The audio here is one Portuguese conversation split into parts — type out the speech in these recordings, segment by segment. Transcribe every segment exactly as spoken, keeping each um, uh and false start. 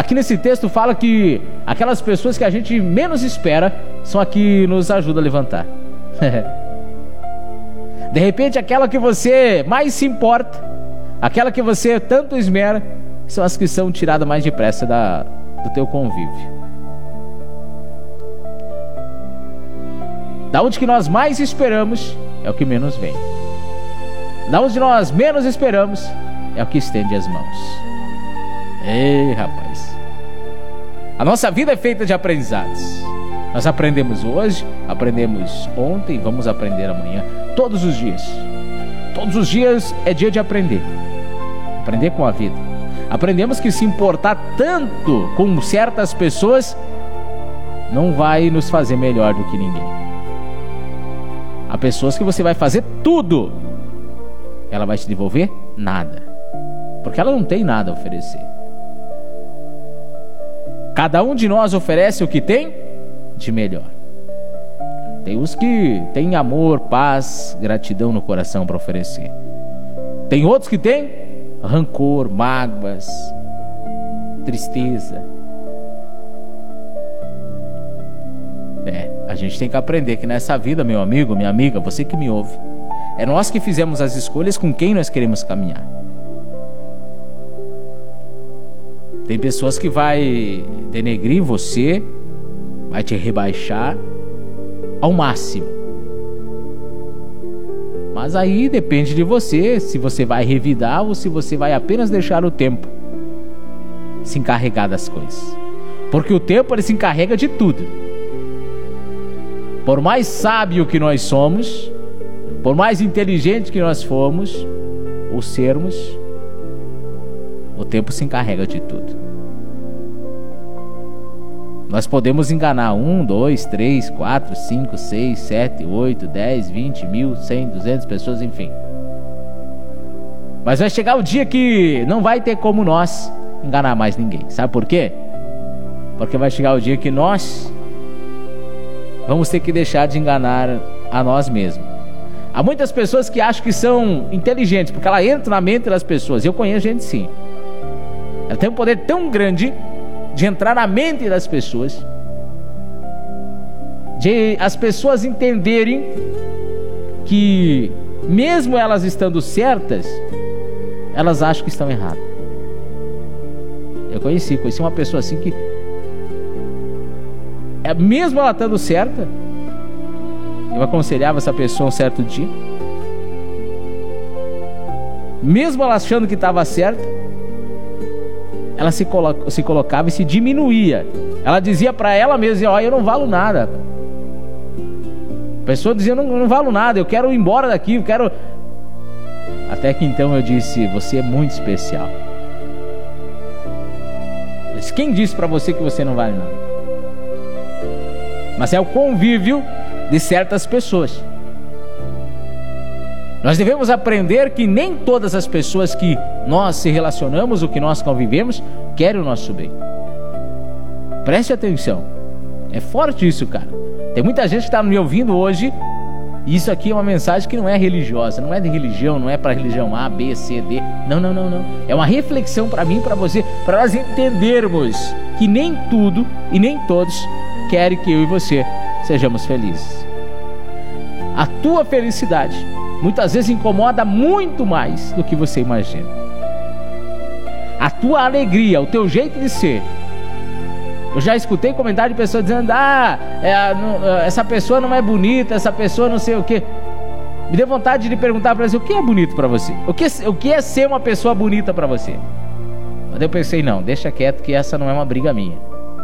Aqui nesse texto fala que aquelas pessoas que a gente menos espera são as que nos ajudam a levantar. De repente, aquela que você mais se importa, aquela que você tanto esmera, são as que são tiradas mais depressa da, do teu convívio. Da onde que nós mais esperamos é o que menos vem. Da onde nós menos esperamos é o que estende as mãos. Ei, rapaz, a nossa vida é feita de aprendizados. Nós aprendemos hoje, aprendemos ontem, vamos aprender amanhã, todos os dias. Todos os dias é dia de aprender. Aprender com a vida. Aprendemos que se importar tanto com certas pessoas não vai nos fazer melhor do que ninguém. Há pessoas que você vai fazer tudo, ela vai te devolver nada, porque ela não tem nada a oferecer. Cada um de nós oferece o que tem de melhor. Tem os que têm amor, paz, gratidão no coração para oferecer. Tem outros que têm rancor, mágoas, tristeza. É, a gente tem que aprender que nessa vida, meu amigo, minha amiga, você que me ouve, é nós que fizemos as escolhas com quem nós queremos caminhar. Tem pessoas que vai denegrir você, vai te rebaixar ao máximo. Mas aí depende de você, se você vai revidar ou se você vai apenas deixar o tempo se encarregar das coisas. Porque o tempo, ele se encarrega de tudo. Por mais sábio que nós somos, por mais inteligente que nós formos ou sermos, o tempo se encarrega de tudo. Nós podemos enganar um, dois, três, quatro, cinco, seis, sete, oito, dez, vinte, mil, cem, duzentas pessoas, enfim. Mas vai chegar o dia que não vai ter como nós enganar mais ninguém. Sabe por quê? Porque vai chegar o dia que nós vamos ter que deixar de enganar a nós mesmos. Há muitas pessoas que acham que são inteligentes, porque ela entra na mente das pessoas. Eu conheço gente sim. Ela tem um poder tão grande de entrar na mente das pessoas, de as pessoas entenderem que mesmo elas estando certas, elas acham que estão erradas. Eu conheci, conheci uma pessoa assim que mesmo ela estando certa, eu aconselhava essa pessoa um certo dia, mesmo ela achando que estava certa, ela se, colo- se colocava e se diminuía. Ela dizia para ela mesma: ó, eu não valo nada. A pessoa dizia: eu não, eu não valo nada, eu quero ir embora daqui, eu quero... Até que então eu disse: você é muito especial. Mas quem disse para você que você não vale nada? Mas é o convívio de certas pessoas. Nós devemos aprender que nem todas as pessoas que nós se relacionamos, ou que nós convivemos, querem o nosso bem. Preste atenção. É forte isso, cara. Tem muita gente que está me ouvindo hoje, e isso aqui é uma mensagem que não é religiosa, não é de religião, não é para religião A, B, C, D. Não, não, não, não. É uma reflexão para mim e para você, para nós entendermos que nem tudo e nem todos querem que eu e você sejamos felizes. A tua felicidade muitas vezes incomoda muito mais do que você imagina. A tua alegria, o teu jeito de ser. Eu já escutei comentário de pessoas dizendo: ah, é, não, essa pessoa não é bonita, essa pessoa não sei o que. Me deu vontade de perguntar para você: o que é bonito para você? O que, o que é ser uma pessoa bonita para você? Mas eu pensei: não, deixa quieto, que essa não é uma briga minha.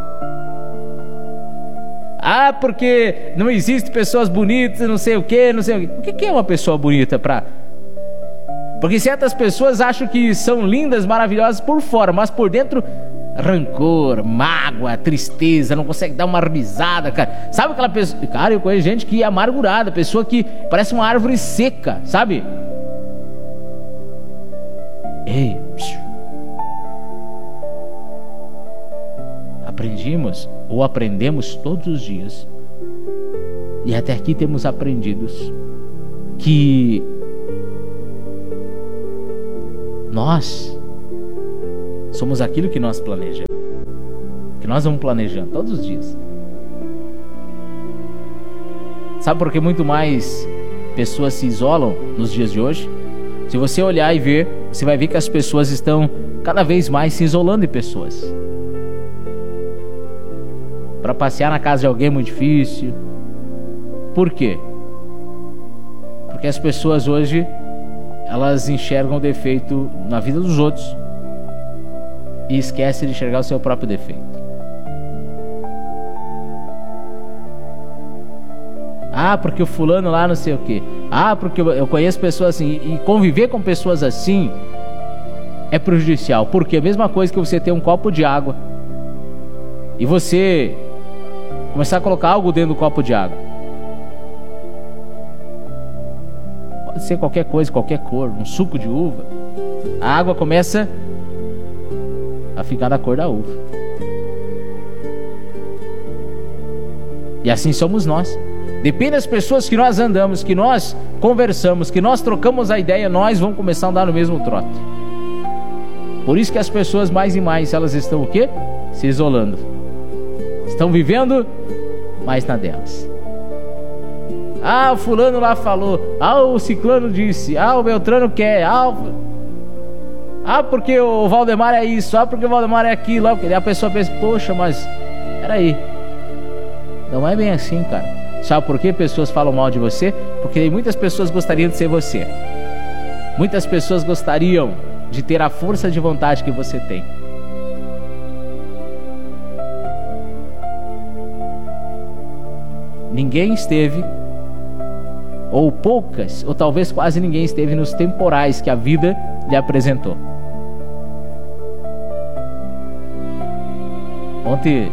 Ah, porque não existe pessoas bonitas, não sei o que, não sei o que. O que é uma pessoa bonita para... Porque certas pessoas acham que são lindas, maravilhosas por fora, mas por dentro, rancor, mágoa, tristeza, não consegue dar uma risada, cara. Sabe aquela pessoa... Cara, eu conheço gente que é amargurada, pessoa que parece uma árvore seca, sabe? Ei, aprendimos ou aprendemos todos os dias, e até aqui temos aprendidos que nós somos aquilo que nós planejamos. que nós vamos planejando todos os dias. Sabe por que muito mais pessoas se isolam nos dias de hoje? Se você olhar e ver, você vai ver que as pessoas estão cada vez mais se isolando de pessoas. Para passear na casa de alguém é muito difícil. Por quê? Porque as pessoas hoje, elas enxergam o defeito na vida dos outros e esquecem de enxergar o seu próprio defeito. Ah, porque o fulano lá não sei o quê. Ah, porque eu conheço pessoas assim. E conviver com pessoas assim é prejudicial. Porque a mesma coisa que você ter um copo de água e você começar a colocar algo dentro do copo de água. Pode ser qualquer coisa, qualquer cor. Um suco de uva. A água começa a ficar da cor da uva. E assim somos nós. Depende das pessoas que nós andamos, que nós conversamos, que nós trocamos a ideia, nós vamos começar a andar no mesmo trote. Por isso que as pessoas mais e mais, elas estão o quê? Se isolando. Estão vivendo mais na delas. Ah, o fulano lá falou. Ah, o ciclano disse. Ah, o Beltrano quer. Ah, o... ah, porque o Valdemar é isso. Ah, porque o Valdemar é aquilo. Ah, a pessoa pensa, poxa, mas peraí, não é bem assim, cara. Sabe por que pessoas falam mal de você? Porque muitas pessoas gostariam de ser você. Muitas pessoas gostariam de ter a força de vontade que você tem. Ninguém esteve, ou poucas, ou talvez quase ninguém esteve nos temporais que a vida lhe apresentou. Ontem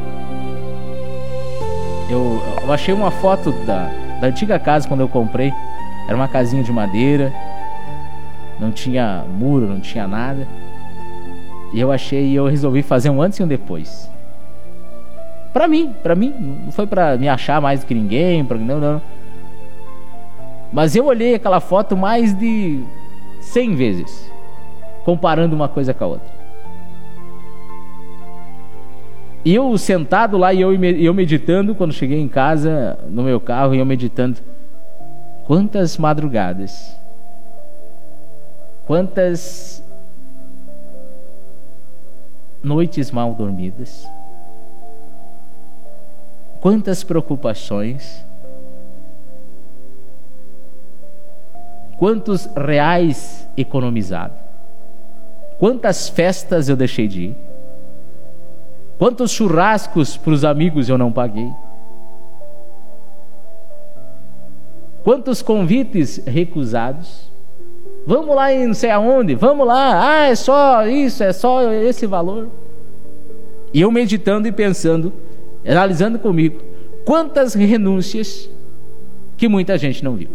Eu, eu achei uma foto da, da antiga casa quando eu comprei. Era uma casinha de madeira, não tinha muro, não tinha nada. E eu achei, e eu resolvi fazer um antes e um depois. Pra mim, pra mim, não foi pra me achar mais do que ninguém, pra, não, não. Mas eu olhei aquela foto mais de cem vezes, comparando uma coisa com a outra. E eu sentado lá e eu, eu meditando, quando cheguei em casa, no meu carro, e eu meditando, quantas madrugadas, quantas noites mal dormidas, quantas preocupações, quantos reais economizados, quantas festas eu deixei de ir, quantos churrascos para os amigos eu não paguei, quantos convites recusados. Vamos lá em não sei aonde, vamos lá, ah, é só isso, é só esse valor. E eu meditando e pensando, analisando comigo, quantas renúncias que muita gente não viu.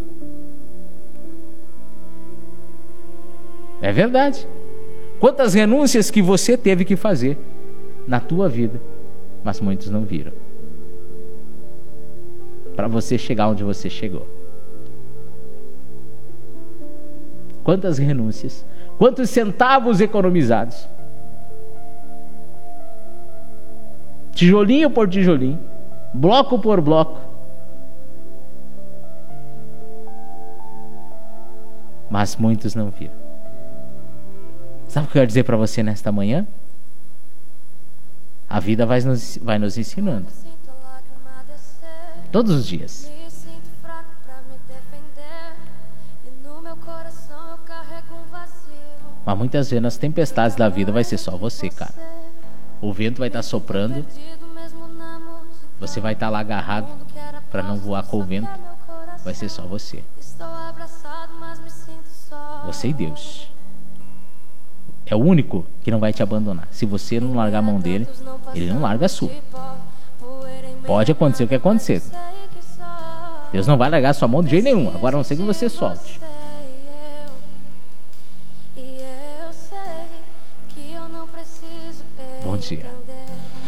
É verdade. Quantas renúncias que você teve que fazer na tua vida, mas muitos não viram, para você chegar onde você chegou. Quantas renúncias, quantos centavos economizados, tijolinho por tijolinho, bloco por bloco, mas muitos não viram. Sabe o que eu quero dizer para você nesta manhã? A vida vai nos, vai nos ensinando todos os dias. Mas muitas vezes nas tempestades da vida vai ser só você, cara. O vento vai estar soprando, você vai estar lá agarrado para não voar com o vento. Vai ser só você. Você e Deus. É o único que não vai te abandonar. Se você não largar a mão dele, ele não larga a sua. Pode acontecer o que acontecer. Deus não vai largar a sua mão de jeito nenhum. Agora a não ser que você solte. Bom dia.